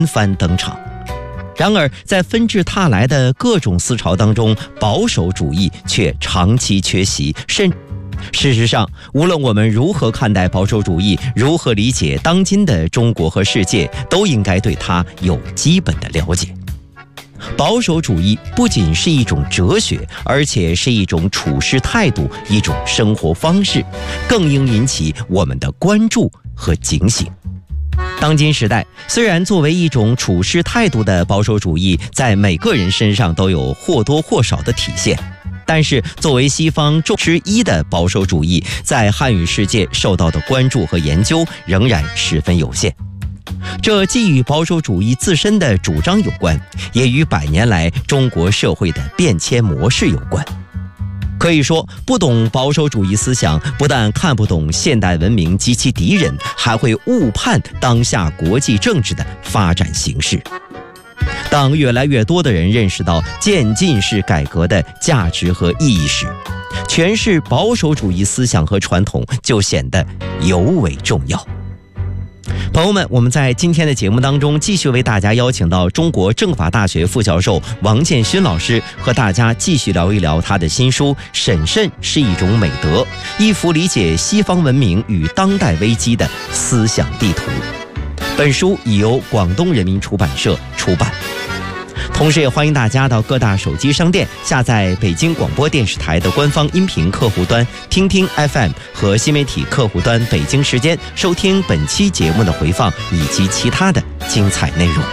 番登场。然而，在纷至沓来的各种思潮当中，保守主义却长期缺席，事实上，无论我们如何看待保守主义，如何理解当今的中国和世界，都应该对它有基本的了解。保守主义不仅是一种哲学，而且是一种处事态度，一种生活方式，更应引起我们的关注和警醒。当今时代，虽然作为一种处事态度的保守主义，在每个人身上都有或多或少的体现，但是作为西方之一的保守主义，在汉语世界受到的关注和研究仍然十分有限。这既与保守主义自身的主张有关，也与100年来中国社会的变迁模式有关。可以说，不懂保守主义思想，不但看不懂现代文明及其敌人，还会误判当下国际政治的发展形势。当越来越多的人认识到渐进式改革的价值和意义时，诠释保守主义思想和传统就显得尤为重要。朋友们，我们在今天的节目当中继续为大家邀请到中国政法大学副教授王建勋老师，和大家继续聊一聊他的新书《审慎是一种美德》，一幅理解西方文明与当代危机的思想地图。本书已由广东人民出版社出版。同时也欢迎大家到各大手机商店下载北京广播电视台的官方音频客户端听听 FM 和新媒体客户端北京时间，收听本期节目的回放以及其他的精彩内容。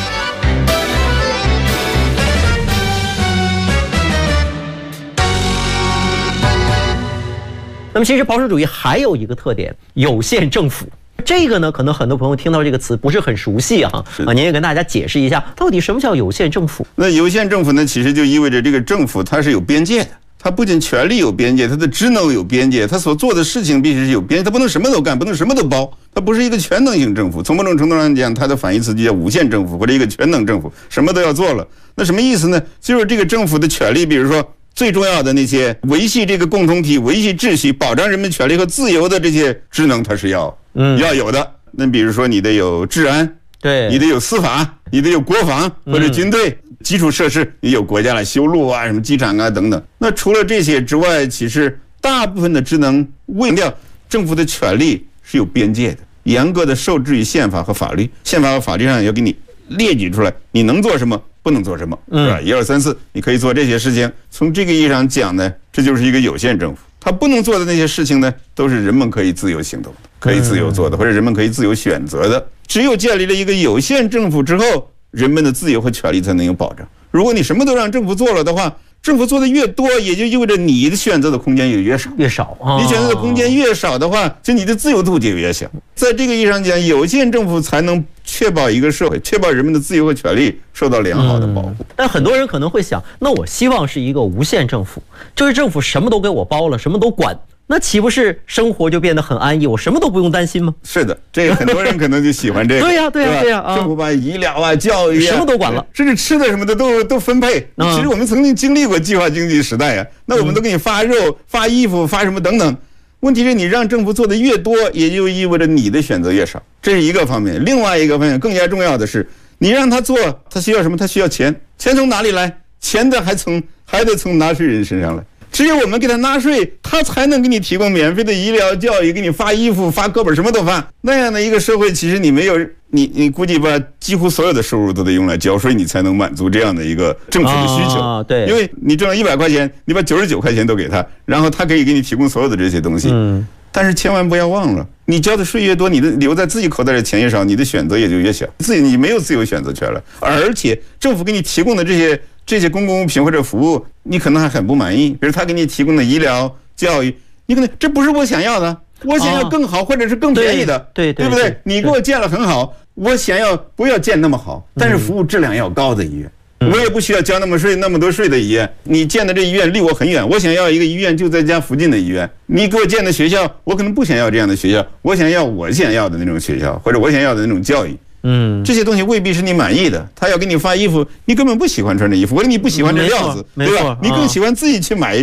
那么其实保守主义还有一个特点，有限政府。这个呢，可能很多朋友听到这个词不是很熟悉啊。您也跟大家解释一下，到底什么叫有限政府？ 那有限政府呢，其实就意味着这个政府它是有边界的，它不仅权力有边界，它的职能有边界，它所做的事情必须是有边界，它不能什么都干，不能什么都包，它不是一个全能性政府。从某种程度上讲，它的反义词就叫无限政府或者一个全能政府，什么都要做了。那什么意思呢？就是这个政府的权力，比如说最重要的那些维系这个共同体、维系秩序、保障人们权利和自由的这些职能，它是要有的。那比如说你得有治安， 对， 你得有司法，你得有国防或者军队，基础设施你有国家来修路啊，什么机场啊等等。那除了这些之外，其实大部分的职能为了政府的权力是有边界的，严格的受制于宪法和法律，宪法和法律上要给你列举出来，你能做什么，不能做什么，是吧？1、2、3、4，你可以做这些事情。从这个意义上讲呢，这就是一个有限政府。他不能做的那些事情呢，都是人们可以自由行动的，可以自由做的，或者人们可以自由选择的。只有建立了一个有限政府之后，人们的自由和权利才能有保障。如果你什么都让政府做了的话，政府做的越多，也就意味着你的选择的空间也越少。你选择的空间越少的话，就你的自由度就越小。在这个意义上讲，有限政府才能确保一个社会，确保人们的自由和权利受到良好的保护。 但很多人可能会想，那我希望是一个无限政府，就是政府什么都给我包了，什么都管。那岂不是生活就变得很安逸，我什么都不用担心吗？ 是的，这个很多人可能就喜欢这个。 对呀， 政府把医疗啊、教育啊什么都管了， 甚至吃的什么的都分配。其实我们曾经经历过计划经济时代啊，那我们都给你发肉、发衣服、发什么等等。问题是你让政府做的越多，也就意味着你的选择越少，这是一个方面。另外一个方面更加重要的是，你让他做，他需要什么？他需要钱，钱从哪里来？钱的还得从纳税人身上来。只有我们给他纳税，他才能给你提供免费的医疗、教育，给你发衣服、发课本，什么都发。那样的一个社会，其实你没有你估计把几乎所有的收入都得用来交税，你才能满足这样的一个政府的需求。 对， 因为你挣了100块钱，你把99块钱都给他，然后他可以给你提供所有的这些东西。但是千万不要忘了，你交的税越多，你的留在自己口袋的钱越少，你的选择也就越小，你没有自由选择权了。而且政府给你提供的这些公共物品或者服务，你可能还很不满意。比如他给你提供的医疗、教育，你可能这不是我想要的，我想要更好或者是更便宜的，对不对？你给我建了很好，我想要不要建那么好，但是服务质量要高的医院。我也不需要交那么多税的医院，你建的这医院离我很远，我想要一个医院就在家附近的医院。你给我建的学校，我可能不想要这样的学校，我想要的那种学校，或者我想要的那种教育。这些东西未必是你满意的。他要给你发衣服，你根本不喜欢穿这衣服，或者你不喜欢这料子，对吧？你更喜欢自己去买